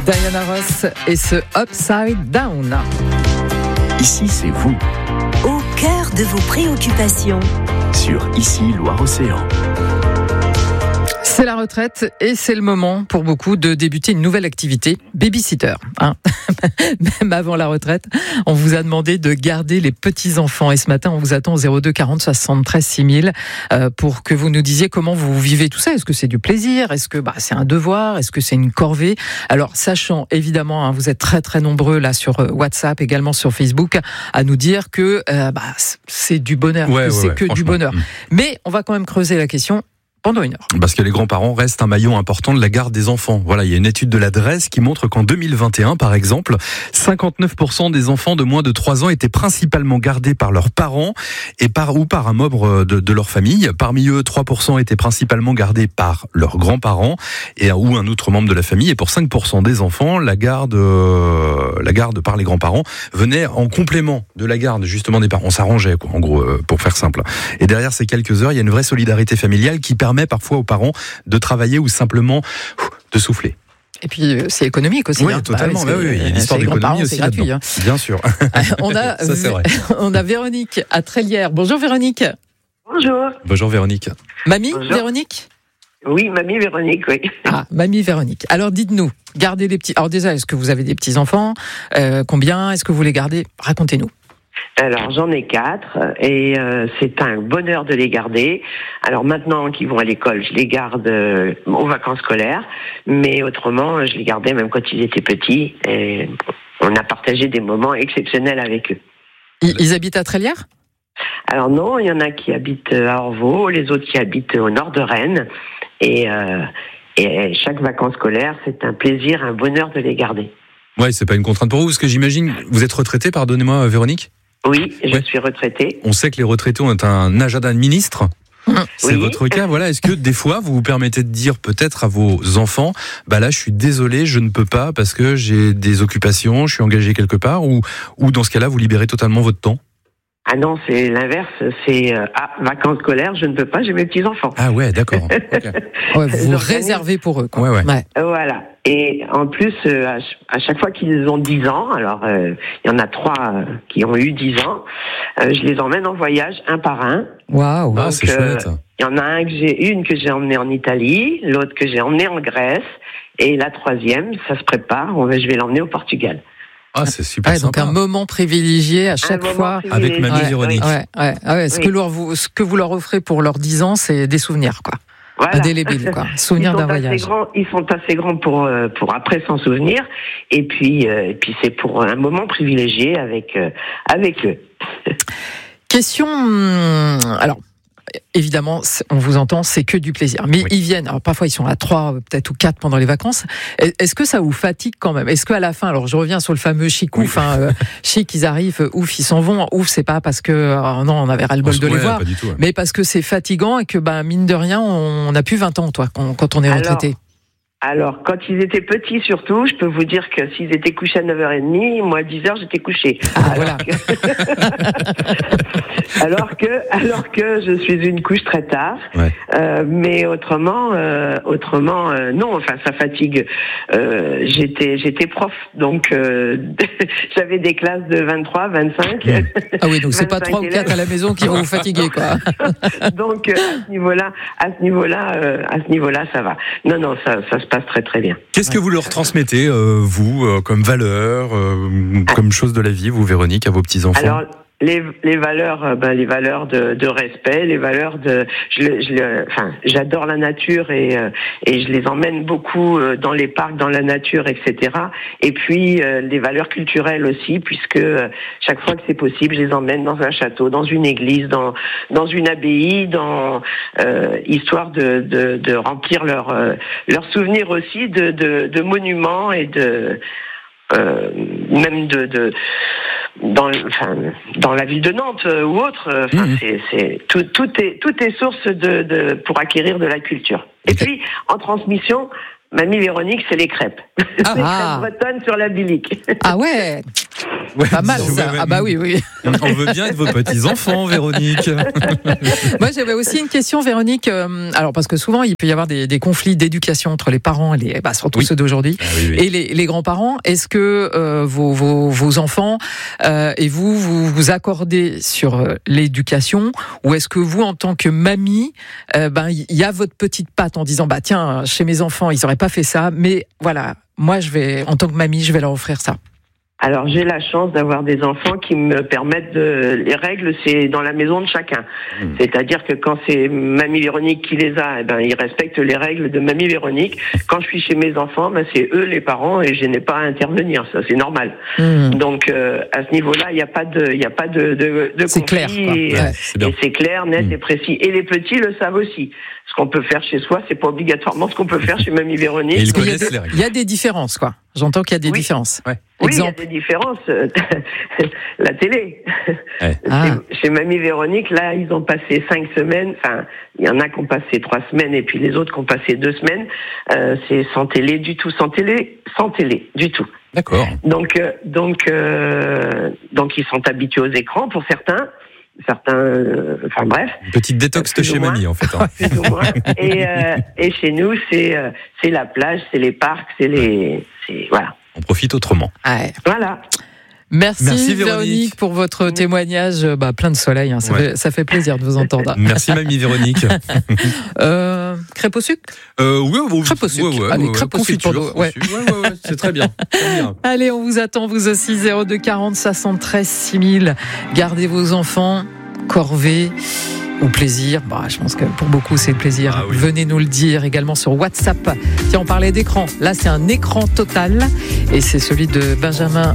Diana Ross et ce Upside Down. Ici, c'est vous. Au cœur de vos préoccupations. Sur Ici, Loire-Océan. C'est la retraite et c'est le moment pour beaucoup de débuter une nouvelle activité, babysitter. Même avant la retraite, on vous a demandé de garder les petits-enfants. Et ce matin, on vous attend au 02 40 73 6000 pour que vous nous disiez comment vous vivez tout ça. Est-ce que c'est du plaisir ? Est-ce que c'est un devoir ? Est-ce que c'est une corvée ? Alors, sachant évidemment, vous êtes très très nombreux là sur WhatsApp, également sur Facebook, à nous dire que c'est du bonheur, du bonheur. Mais on va quand même creuser la question pendant une heure. Parce que les grands-parents restent un maillon important de la garde des enfants. Voilà, il y a une étude de l'adresse qui montre qu'en 2021, par exemple, 59% des enfants de moins de 3 ans étaient principalement gardés par leurs parents ou par un membre de leur famille. Parmi eux, 3% étaient principalement gardés par leurs grands-parents ou un autre membre de la famille. Et pour 5% des enfants, la garde par les grands-parents venait en complément de la garde justement des parents. On s'arrangeait, en gros, pour faire simple. Et derrière ces quelques heures, il y a une vraie solidarité familiale qui permet parfois aux parents de travailler ou simplement de souffler. Et puis c'est économique aussi. Oui, totalement. Il y a une histoire d'économie aussi gratuit, là-dedans. Bien sûr. Ça, c'est vrai. On a Véronique à Trélières. Bonjour Véronique. Bonjour. Bonjour Véronique. Mamie Bonjour. Véronique. Oui, mamie Véronique, oui. Ah, mamie Véronique. Alors dites-nous, gardez les petits. Alors déjà, est-ce que vous avez des petits enfants ? Combien ? Est-ce que vous les gardez ? Racontez-nous. Alors j'en ai 4 et c'est un bonheur de les garder. Alors maintenant qu'ils vont à l'école, je les garde aux vacances scolaires, mais autrement je les gardais même quand ils étaient petits et on a partagé des moments exceptionnels avec eux. Ils habitent à Trélières ? Alors non, il y en a qui habitent à Orvaux, les autres qui habitent au nord de Rennes et chaque vacances scolaires c'est un plaisir, un bonheur de les garder. Ouais, c'est pas une contrainte pour vous, parce que j'imagine, vous êtes retraitée, pardonnez-moi Véronique ? Oui, je suis retraitée. On sait que les retraités ont un agenda de ministre. C'est votre cas, voilà. Est-ce que des fois, vous vous permettez de dire peut-être à vos enfants, là, je suis désolé, je ne peux pas parce que j'ai des occupations, je suis engagé quelque part, ou dans ce cas-là, vous libérez totalement votre temps ? Ah non, c'est l'inverse, c'est vacances scolaires, je ne peux pas, j'ai mes petits-enfants. Ah ouais, d'accord. Okay. Ouais, vous réservez pour eux, quoi. Ouais. Voilà. Et en plus, à chaque fois qu'ils ont 10 ans, alors il y en a 3 qui ont eu 10 ans, je les emmène en voyage un par un. Waouh. Ah, c'est chouette. Il y en a une que j'ai emmenée en Italie, l'autre que j'ai emmenée en Grèce, et la 3e, ça se prépare, je vais l'emmener au Portugal. Ah, c'est super donc sympa. un moment privilégié à chaque fois. Avec mamie Véronique. Ce que vous leur offrez pour leurs 10 ans, c'est des souvenirs, quoi. Voilà. Indélébile, quoi. Souvenir d'un voyage. Ils sont assez grands pour après s'en souvenir. Et puis c'est pour un moment privilégié avec eux. Question. Alors. Évidemment, on vous entend, c'est que du plaisir. Mais ils viennent, alors parfois ils sont à 3, peut-être ou 4 pendant les vacances. Est-ce que ça vous fatigue quand même ? Est-ce qu'à la fin, alors je reviens sur le fameux chic-ouf, chic, ils arrivent, ouf, ils s'en vont. Ouf, c'est pas parce que, non, on avait ras-le-bol de les voir, pas du tout, mais parce que c'est fatigant et que, mine de rien, on n'a plus 20 ans, quand on est retraité. Alors, quand ils étaient petits, surtout, je peux vous dire que s'ils étaient couchés à 9h30, moi, à 10h, j'étais couché. Voilà. Alors que je suis une couche très tard. Ouais. Mais autrement, non, ça fatigue. J'étais prof, donc, j'avais des classes de 23, 25. Ah oui, donc c'est pas 3 ou 4 à la maison qui vont vous fatiguer, quoi. Donc, à ce niveau-là, ça va. Non, ça se passe très très bien. Qu'est-ce que vous leur transmettez, vous, comme valeur, comme chose de la vie, vous, Véronique, à vos petits-enfants ? Alors, les valeurs de respect, les valeurs j'adore la nature et je les emmène beaucoup dans les parcs, dans la nature, etc. Et puis les valeurs culturelles aussi, puisque chaque fois que c'est possible, je les emmène dans un château, dans une église, dans une abbaye, histoire de remplir leurs souvenirs aussi de monuments et même dans la ville de Nantes ou autre, tout est source pour acquérir de la culture. Et puis en transmission, mamie Véronique, c'est les crêpes. Les crêpes bretonnes sur la bilique. Ah ouais. Ouais, Pas mal ça. Ah bah oui. On veut bien être vos petits-enfants, Véronique. Moi, j'avais aussi une question, Véronique. Alors, parce que souvent, il peut y avoir des conflits d'éducation entre les parents, surtout ceux d'aujourd'hui, et les grands-parents. Est-ce que vos enfants et vous accordez sur l'éducation, ou est-ce que vous, en tant que mamie, il y a votre petite patte en disant, tiens, chez mes enfants, ils n'auraient pas fait ça, mais voilà, moi, en tant que mamie, je vais leur offrir ça. Alors, j'ai la chance d'avoir des enfants qui me permettent les règles, c'est dans la maison de chacun. C'est-à-dire que quand c'est Mamie Véronique qui les a, ils respectent les règles de Mamie Véronique. Quand je suis chez mes enfants, c'est eux les parents et je n'ai pas à intervenir. Ça, c'est normal. Donc, à ce niveau-là, il n'y a pas de c'est conflit. Clair, quoi. Et c'est clair, net et précis. Et les petits le savent aussi. Ce qu'on peut faire chez soi, c'est pas obligatoirement ce qu'on peut faire chez Mamie Véronique. Et ils connaissent les règles. Il y a des différences, quoi. J'entends qu'il y a des différences. Ouais. Oui, Exemple. il y a des différences. La télé. Ouais. Chez Mamie Véronique, là, ils ont passé 5 semaines. Enfin, il y en a qui ont passé 3 semaines et puis les autres qui ont passé 2 semaines. C'est sans télé du tout, sans télé du tout. D'accord. Donc, ils sont habitués aux écrans pour certains. Enfin bref. Une petite détox de chez Mamie, en fait. Hein. Plus ou moins. Et chez nous, c'est la plage, c'est les parcs, voilà. On profite autrement. Ouais. Voilà. Merci Véronique pour votre témoignage, plein de soleil, ça fait plaisir de vous entendre. Merci Mamie Véronique. Crêpe au sucre Oui, crêpe au sucre. Allez, crêpe au sucre pour nous. Ouais. C'est très bien. Allez, on vous attend vous aussi, 02 40 73 6000. Gardez vos enfants, corvée ou plaisir. Je pense que pour beaucoup c'est le plaisir. Ah oui. Venez nous le dire également sur WhatsApp. Tiens, on parlait d'écran. Là, c'est un écran total et c'est celui de Benjamin